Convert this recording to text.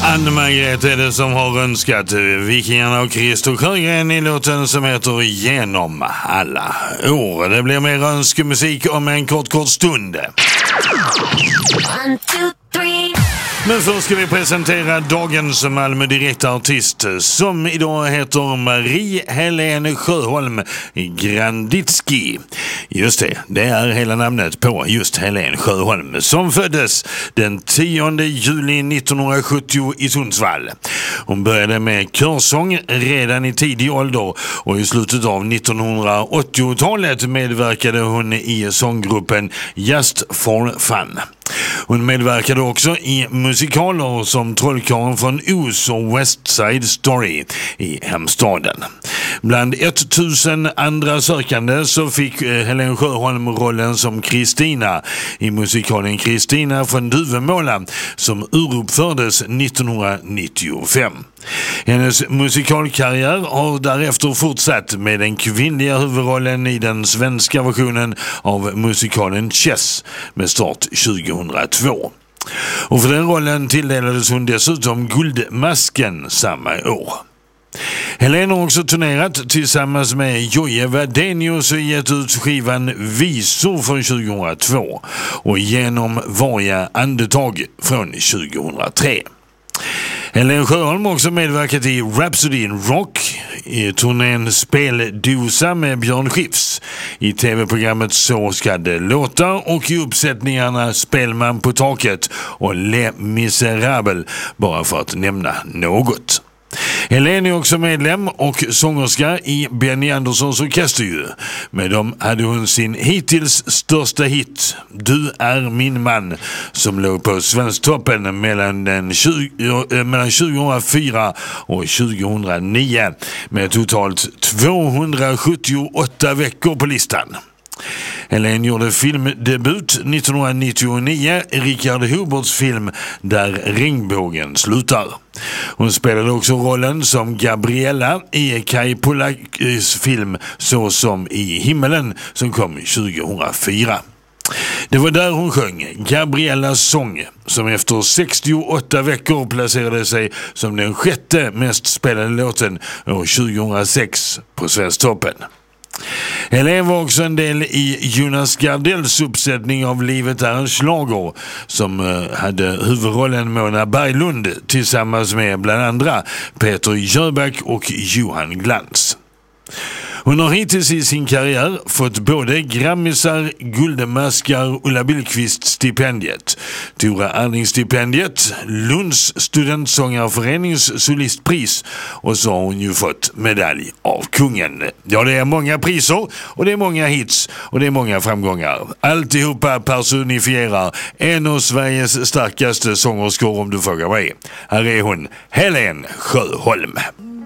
Ann-Margret är det som har önskat Vikingarna och Christer Sjögren i låten som heter Genom alla år. Det blir mer önskemusik om en kort stund. 1, 2, 3. Men först ska vi presentera dagens Malmö direkta artist som idag heter Marie-Helene Sjöholm Granditsky. Just det är hela namnet på just Helene Sjöholm som föddes den 10 juli 1970 i Sundsvall. Hon började med körsång redan i tidig ålder och i slutet av 1980-talet medverkade hon i sånggruppen Just for Fun. Hon medverkade också i musikaler som Trollkarlen från Oz och West Side Story i hemstaden. Bland 1000 andra sökande så fick Helene Sjöholm rollen som Kristina i musikalen Kristina från Duvemåla som uruppfördes 1995. Hennes musikalkarriär har därefter fortsatt med den kvinnliga huvudrollen i den svenska versionen av musikalen Chess med start 2002. Och för den rollen tilldelades hon dessutom Guldmasken samma år. Helene har också turnerat tillsammans med Jojje Wadenius och gett ut skivan Visor från 2002 och Genom varje andetag från 2003. Helene Sjöholm har också medverkat i Rhapsody in Rock, i turnén Speldosa med Björn Skifs, i tv-programmet Så ska det låta och i uppsättningarna Spelman på taket och Les Misérables, bara för att nämna något. Helene är också medlem och sångerska i Benny Anderssons orkester. Med dem hade hon sin hittills största hit, Du är min man, som låg på Svensktoppen mellan 2004 och 2009 med totalt 278 veckor på listan. Helene gjorde filmdebut 1999 i Richard Huberts film Där regnbågen slutar. Hon spelade också rollen som Gabriella i Kai Pollakis film Så som i himmelen som kom 2004. Det var där hon sjöng Gabriellas sång som efter 68 veckor placerade sig som den 6:e mest spelade låten år 2006 på Svensktoppen. Helene var också en del i Jonas Gardells uppsättning av Livet är en schlager som hade huvudrollen Mona Berglund tillsammans med bland andra Peter Jöback och Johan Glans. Hon har hittills i sin karriär fått både Grammisar, Guldmaskar, Ulla Billqvist-stipendiet, Tora Arning-stipendiet, Lunds studentsångarförenings solistpris och så har hon ju fått medalj av kungen. Ja, det är många priser och det är många hits och det är många framgångar. Alltihopa personifierar en av Sveriges starkaste sångerskor om du frågar mig. Här är hon, Helene Sjöholm.